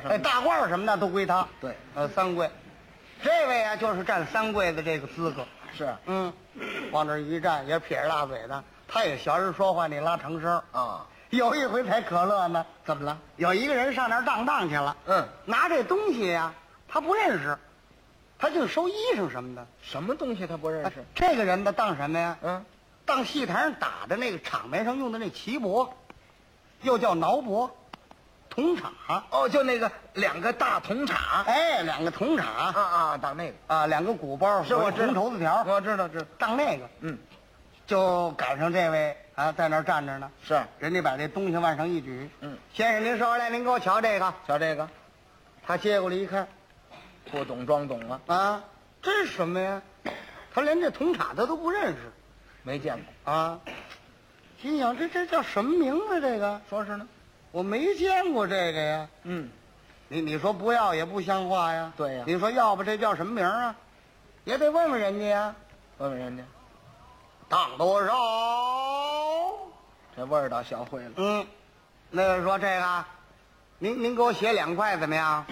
什么的， 大褂什么的都归他。 对， 三跪，这位啊就是占三跪的这个资格。 是， 往这一站也撇着大嘴的，他也学人说话那拉长声啊。 有一回才可乐呢， 怎么了？ 有一个人上那儿当去了，拿这东西呀，他不认识，他就收衣裳什么的。 什么东西他不认识？ 这个人呢，当什么呀？当戏台上打的那个场面上用的那旗帛，又叫挠帛，铜镲。 哦，就那个两个大铜镲。 哎，两个铜镲。 当那个两个鼓包， 是我知道， 红绸子条。 我知道， 当那个。就赶上这位在那儿站着呢。 是， 人家把这东西往上一举。先生您收来，您给我瞧这个， 瞧这个。 他接过来一看， 不懂装懂了。 这是什么呀？他连这铜镲他都不认识， 没见过。 心想这叫什么名字？这个说是呢， 我没见过这个呀。你说不要也不像话呀。 对呀。 你说要不这叫什么名啊？也得问问人家呀。 问问人家。 当多少？ 这味儿倒学会了。 那个说这个，您给我写2块怎么样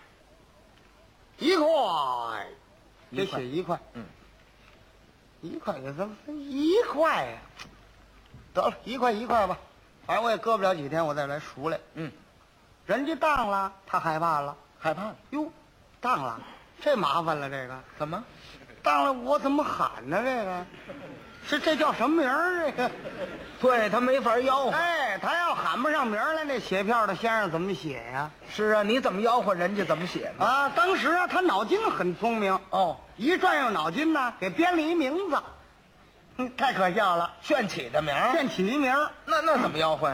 ？1块，得写1块。1块也怎么1块呀？得了，1块吧，反正我也搁不了几天，我再来赎来。人家当了，他害怕了， 害怕哟，当了，这麻烦了，这个怎么？ 当了我怎么喊呢？这个。这叫什么名儿？这个， 对他没法吆喝。 他要喊不上名来，那写票的先生怎么写呀？ 是啊，你怎么吆喝，人家怎么写呢？ 当时他脑筋很聪明一转悠脑筋呢，给编了一名字，太可笑了， 炫起的名， 炫起一名。 那怎么吆喝？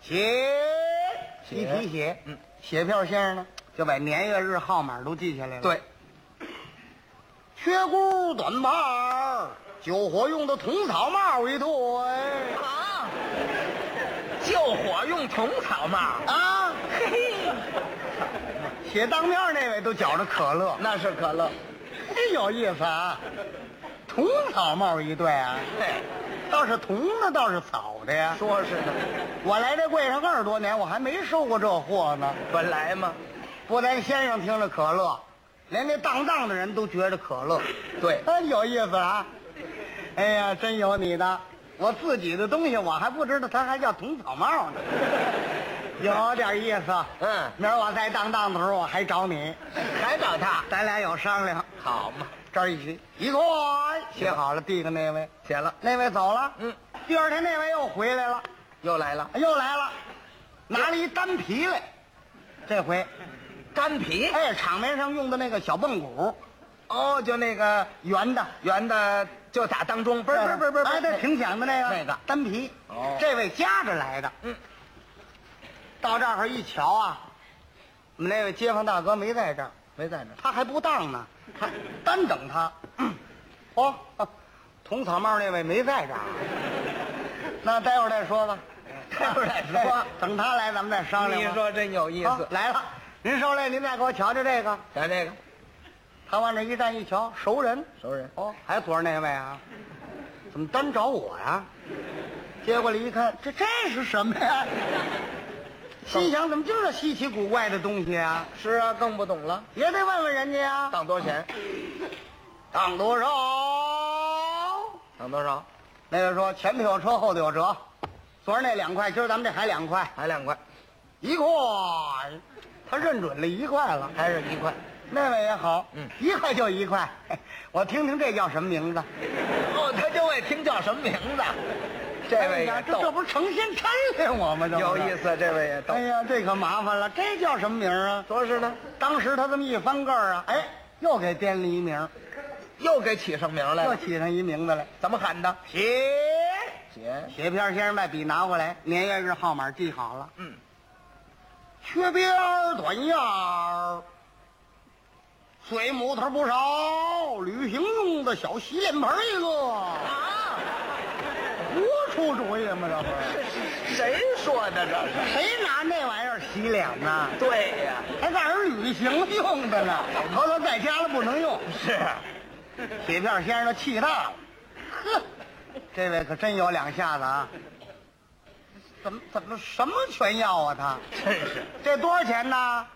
一提写，写票先生呢就把年月日号码都记下来了。 对， 缺箍短帕。救火用的铜草帽一对救火用铜草帽嘿，写当面那位都觉着可乐， 那是可乐， 有意思啊！铜草帽一对啊，倒是铜的，倒是草的呀。 说是的， 我来这柜上20多年，我还没收过这货呢。 本来嘛， 不但先生听着可乐，连那当的人都觉着可乐。 对， 有意思啊！哎呀，真有你的！我自己的东西我还不知道，它还叫铜草帽呢，有点意思。明儿我再当的时候，我还找你， 还找他， 咱俩有商量。 好嘛， 这儿一写1块，写好了，递给那位， 写了， 那位走了。第二天那位又回来了， 又来了， 拿了一单皮来，这回单皮， 场面上用的那个小蹦鼓。 就那个圆的，就打当中，不是， 这挺响的那个单皮。这位夹着来的。到这儿一瞧啊，我们那位街坊大哥没在这儿，他还不当呢，他单等他。铜草帽那位没在这儿，那待会儿再说吧，等他来咱们再商量。 你说真有意思。 来了，您收来，您再给我瞧瞧这个， 瞧这个。 他往那一站一瞧，熟人。还昨儿那位啊，怎么单找我呀？接过来一看，这是什么呀？心想怎么就是稀奇古怪的东西啊？ 是啊，更不懂了， 也得问问人家呀。 当多少钱？ 当多少？那个说前头有车，后头有辙。昨儿那2块，今儿咱们这还2块， 还2块 ，1块。他认准了1块了， 还是1块。 那位也好，1块就1块，我听听这叫什么名字？ 他就爱听叫什么名字。这位也逗， 这不是成心抻练我吗？ 有意思，这位也逗。 哎呀，这可麻烦了，这叫什么名啊？ 说是呢， 当时他这么一翻个儿啊，又给编了一名， 又给起上名来了， 又起上一名字来。 怎么喊的？ 写片先生把笔拿过来，年月日号码记好了。缺边短沿儿。碎木头不少，旅行用的小洗脸盆一个胡出主意吗？这不是谁说的？这是谁拿那玩意儿洗脸呢？ 对呀， 还让人旅行用的呢，回头在家了不能用。 是， 铁片先生气大了，呵，这位可真有2下子啊！怎么什么全要啊？他真是， 这多少钱呢？